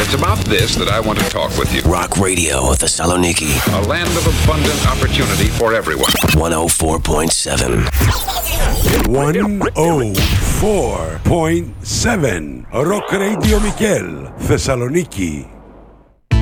it's about this that I want to talk with you. Rock Radio Thessaloniki. A land of abundant opportunity for everyone. 104.7. 104.7. Rock Radio Mikel Thessaloniki.